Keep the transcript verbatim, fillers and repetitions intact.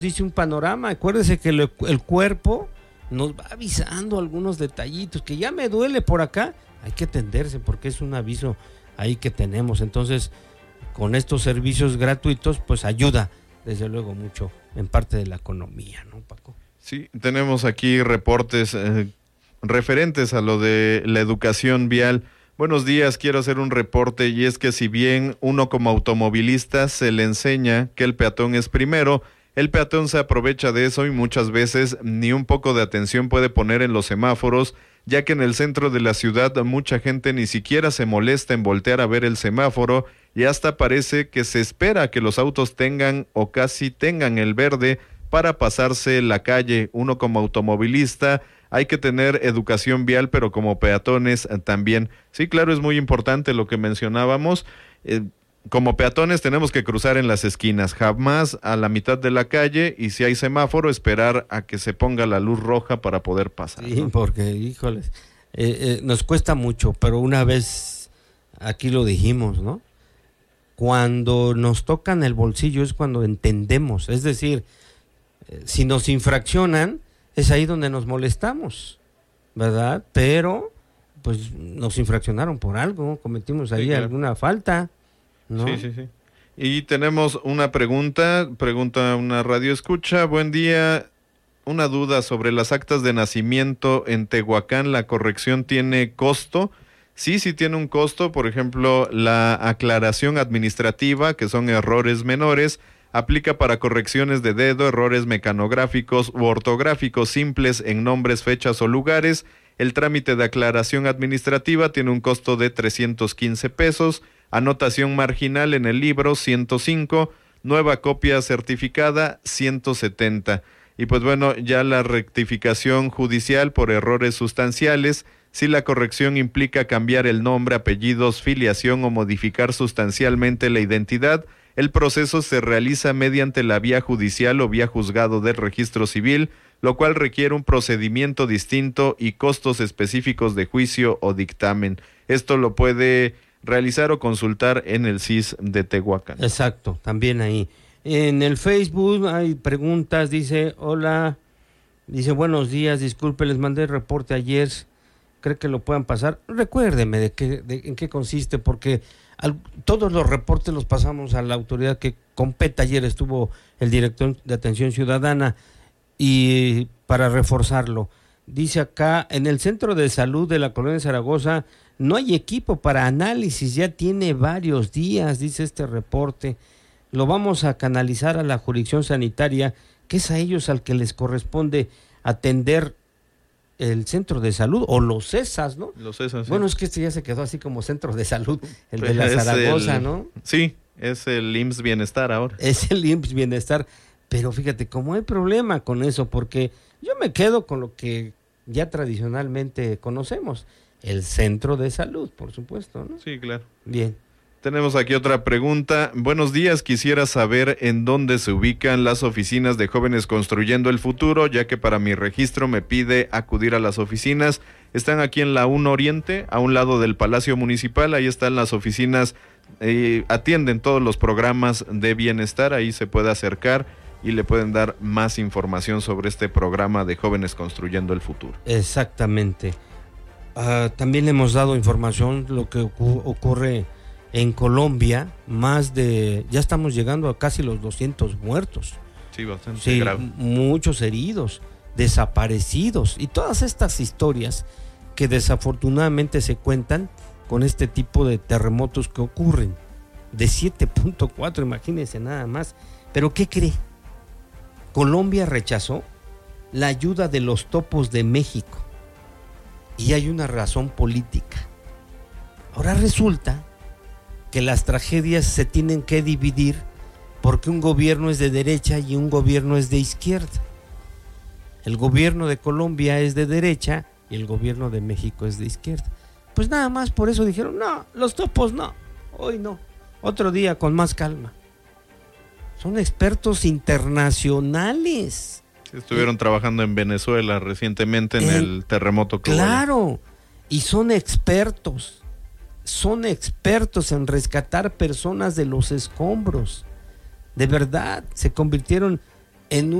dice un panorama. Acuérdese que lo, el cuerpo nos va avisando algunos detallitos, que ya me duele por acá, hay que atenderse porque es un aviso ahí que tenemos. Entonces, con estos servicios gratuitos, pues ayuda desde luego mucho en parte de la economía, ¿no, Paco? Sí, tenemos aquí reportes eh, referentes a lo de la educación vial. Buenos días, quiero hacer un reporte, y es que si bien uno como automovilista se le enseña que el peatón es primero, el peatón se aprovecha de eso y muchas veces ni un poco de atención puede poner en los semáforos, ya que en el centro de la ciudad mucha gente ni siquiera se molesta en voltear a ver el semáforo y hasta parece que se espera que los autos tengan o casi tengan el verde para pasarse la calle. Uno como automovilista hay que tener educación vial, pero como peatones eh, también. Sí, claro, es muy importante lo que mencionábamos. Eh, como peatones tenemos que cruzar en las esquinas, jamás a la mitad de la calle, y si hay semáforo, esperar a que se ponga la luz roja para poder pasar. Sí, ¿no? porque, híjoles, eh, eh, nos cuesta mucho, pero una vez aquí lo dijimos, ¿no? Cuando nos tocan el bolsillo es cuando entendemos, es decir, eh, si nos infraccionan, es ahí donde nos molestamos, ¿verdad? Pero, pues, nos infraccionaron por algo, cometimos ahí sí, claro. alguna falta, ¿no? Sí, sí, sí. Y tenemos una pregunta, pregunta una radio escucha. Buen día, una duda sobre las actas de nacimiento en Tehuacán, ¿la corrección tiene costo? Sí, sí tiene un costo. Por ejemplo, la aclaración administrativa, que son errores menores, aplica para correcciones de dedo, errores mecanográficos u ortográficos simples en nombres, fechas o lugares. El trámite de aclaración administrativa tiene un costo de trescientos quince pesos, anotación marginal en el libro ciento cinco, nueva copia certificada ciento setenta. Y pues bueno, ya la rectificación judicial por errores sustanciales, si la corrección implica cambiar el nombre, apellidos, filiación o modificar sustancialmente la identidad, el proceso se realiza mediante la vía judicial o vía juzgado del registro civil, lo cual requiere un procedimiento distinto y costos específicos de juicio o dictamen. Esto lo puede realizar o consultar en el C I S de Tehuacán. Exacto, también ahí. En el Facebook hay preguntas, dice, hola, dice, buenos días, disculpe, les mandé el reporte ayer, ¿cree que lo puedan pasar? Recuérdeme de qué, de, en qué consiste, porque al, todos los reportes los pasamos a la autoridad que compete. Ayer estuvo el director de Atención Ciudadana, y para reforzarlo, dice acá, en el Centro de Salud de la Colonia Zaragoza no hay equipo para análisis, ya tiene varios días, dice este reporte. Lo vamos a canalizar a la jurisdicción sanitaria, que es a ellos al que les corresponde atender el centro de salud, o los CESAS, ¿no? Los CESAS, sí. Bueno, es que este ya se quedó así como centro de salud, el pues de la Zaragoza, el, ¿no? Sí, es el I M S S Bienestar ahora. Es el I M S S Bienestar, pero fíjate, cómo hay problema con eso, porque yo me quedo con lo que ya tradicionalmente conocemos, el centro de salud, por supuesto, ¿no? Sí, claro. Bien. Tenemos aquí otra pregunta. Buenos días, quisiera saber en dónde se ubican las oficinas de Jóvenes Construyendo el Futuro, ya que para mi registro me pide acudir a las oficinas. Están aquí en la uno Oriente, a un lado del Palacio Municipal, ahí están las oficinas, eh, atienden todos los programas de bienestar, ahí se puede acercar y le pueden dar más información sobre este programa de Jóvenes Construyendo el Futuro. Exactamente. Uh, también le hemos dado información lo que ocu- ocurre en Colombia, más de, ya estamos llegando a casi los doscientos muertos. Sí, bastante sí, grave. Muchos heridos, desaparecidos, y todas estas historias que desafortunadamente se cuentan con este tipo de terremotos que ocurren, de siete punto cuatro, imagínense nada más. Pero ¿qué cree? Colombia rechazó la ayuda de los topos de México, y hay una razón política. Ahora resulta que las tragedias se tienen que dividir porque un gobierno es de derecha y un gobierno es de izquierda. El gobierno de Colombia es de derecha y el gobierno de México es de izquierda. Pues nada más por eso dijeron, no, los topos no, hoy no, otro día con más calma. Son expertos internacionales. Sí, estuvieron eh, trabajando en Venezuela recientemente en, en el terremoto que Claro, hubo. Y son expertos. Son expertos en rescatar personas de los escombros. De verdad, se convirtieron en